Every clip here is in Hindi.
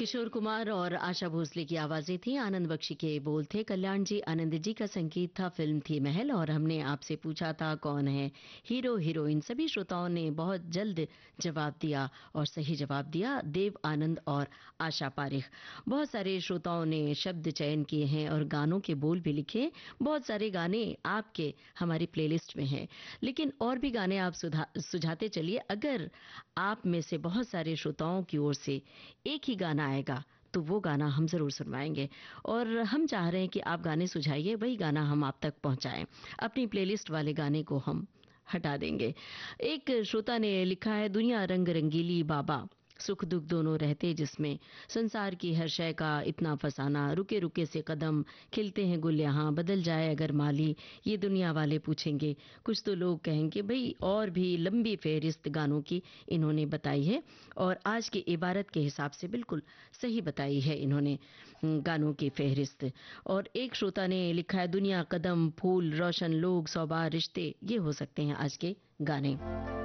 किशोर कुमार और आशा भोसले की आवाजें थी, आनंद बख्शी के बोल थे, कल्याण जी आनंद जी का संगीत था, फिल्म थी महल। और हमने आपसे पूछा था कौन है हीरो हीरोइन। सभी श्रोताओं ने बहुत जल्द जवाब दिया और सही जवाब दिया, देव आनंद और आशा पारिख। बहुत सारे श्रोताओं ने शब्द चयन किए हैं और गानों के बोल भी लिखे। बहुत सारे गाने आपके हमारी प्लेलिस्ट में हैं, लेकिन और भी गाने आप सुझाते चलिए। अगर आप में से बहुत सारे श्रोताओं की ओर से एक ही गाना आएगा तो वो गाना हम जरूर सुनवाएंगे। और हम चाह रहे हैं कि आप गाने सुझाइए, वही गाना हम आप तक पहुंचाएं। अपनी प्लेलिस्ट वाले गाने को हम हटा देंगे। एक श्रोता ने लिखा है, दुनिया रंग रंगीली बाबा, सुख दुख दोनों रहते जिसमें, संसार की हर शय का इतना फसाना, रुके रुके से कदम, खिलते हैं गुल यहाँ, बदल जाए अगर माली, ये दुनिया वाले पूछेंगे। कुछ तो लोग कहेंगे भाई। और भी लंबी फेहरिस्त गानों की इन्होंने बताई है और आज की इबारत के हिसाब से बिल्कुल सही बताई है इन्होंने गानों की फेहरिस्त। और एक श्रोता ने लिखा है, दुनिया कदम फूल रोशन लोग सौबार रिश्ते, ये हो सकते हैं आज के गाने।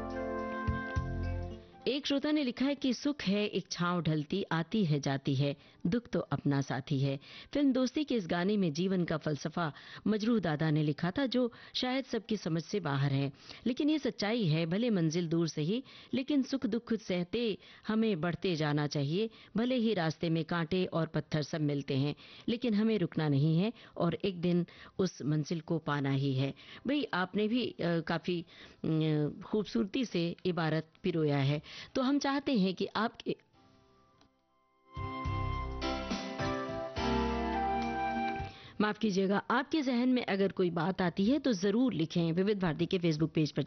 एक श्रोता ने लिखा है कि सुख है एक छांव ढलती, आती है जाती है, दुख तो अपना साथी है। फिल्म दोस्ती के इस गाने में जीवन का फलसफा मजरूह दादा ने लिखा था, जो शायद सबकी समझ से बाहर है, लेकिन ये सच्चाई है। भले मंजिल दूर सही, लेकिन सुख दुख सहते हमें बढ़ते जाना चाहिए। भले ही रास्ते में कांटे और पत्थर सब मिलते हैं, लेकिन हमें रुकना नहीं है और एक दिन उस मंजिल को पाना ही है। भाई आपने भी काफी खूबसूरती से इबारत पिरोया है। तो हम चाहते हैं कि आपके माफ कीजिएगा, आपके जहन में अगर कोई बात आती है तो जरूर लिखें। विविध भारती के फेसबुक पेज पर